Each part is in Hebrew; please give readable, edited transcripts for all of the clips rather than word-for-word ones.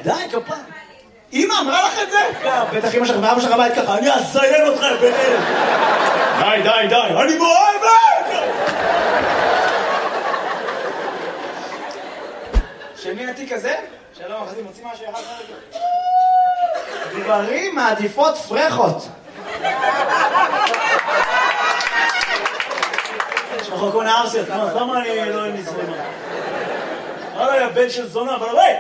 די, כפיים. אמא אמרה לך את זה? בטח אמא שלך ואבא שלך בית ככה, אני אזיין אותך בן אלף. די, אני מאוהבת! שמי התיק הזה? שלום, אחדים, מוצאים משהו אחד רגע. גברים מעדיפות פרחות. יש לך כל נארסיות, למה אני לא נזרמה? הרי הבן של זונה, אבל ביי!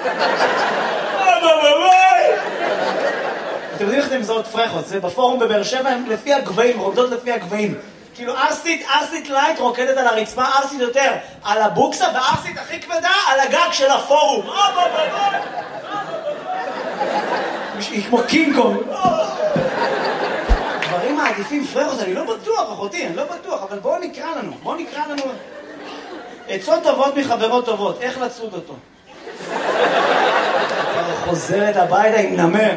אתם יודעים איך אתם מזהות פרחות? זה בפורום בבאר שבע, הם לפי הגבהים, רוקדות לפי הגבהים. כאילו ארסית לייט רוקדת על הרצפה, ארסית יותר על הבוקסה, וארסית הכי כבדה על הגג של הפורום. היא כמו קינג קונג. דברים מעדיפים פרחות, אני לא בטוח, אחותי, אני לא בטוח, אבל בואו נקרא לנו. עצות טובות מחברות טובות, איך לצוד אותו? חוזרת הביתה עם נמר.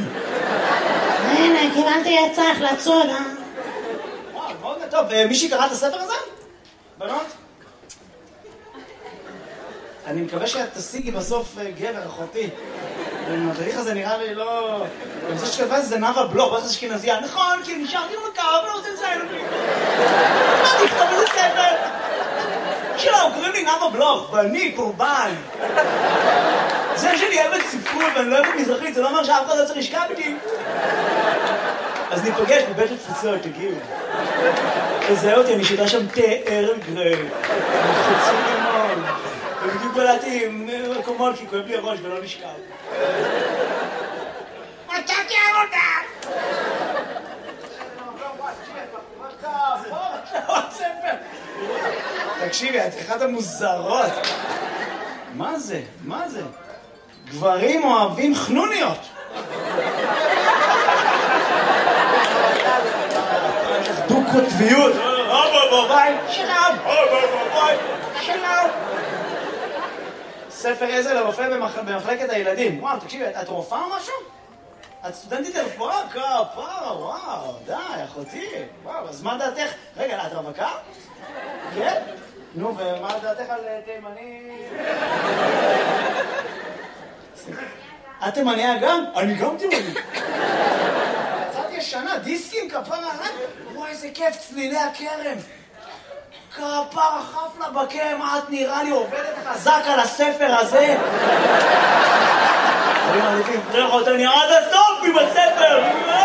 הנה, קיבלתי עצה איך לצוד, מאוד טוב, מישהי קרא את הספר הזה? בנות? אני מקווה שאת תשיגי בסוף גבר, אחותי. המדריך הזה נראה לי לא... אני חושב שכתבה זה נאווה בלוך, ואז אשכנזייה. נכון, כי נשארתי במקר, אבל לא רוצה לציין אותי. מה תכתוב איזה ספר? שלום, קוראים לי נאווה בלוך, ואני קורבן. זה שאני אוהבת ספרות ואני לא אוהבת מזרחית, זה לא אומר שאף אחד לא צריך לשכב איתי. אז ניפגש בבית התפוצות, תגיעו. תזהה אותי, אני שיטה שם תאר גרי. חוצים לימון. ובדיוק בלעתי עם קומול, כי כואב לי הראש ולא נשכב. מצאתי עבודה! תקשיבי, את אחת המוזרות. מה זה? גברים אוהבים חנוניות. דו-קוטביות. שלום. ספר עזר לרופא במחלקת הילדים. וואו, תקשיבי, את רופאה או משהו? את סטודנטית לרפואה? כפרה, וואו, די, אחותי. וואו, אז מה דעתך? רגע, את רווקה? כן? נו, ומה דעתך על תימני? את תימניה גם? אני גם תימני. יצאתי ישנה, דיסקים, כפרה, וואי, איזה כיף, צלילי הכרם. כפרה, חפלה בקרם, את נראה לי עובדת חזק על הספר הזה. אני מעדיפים פרחות, אני עד הסוף עם הספר.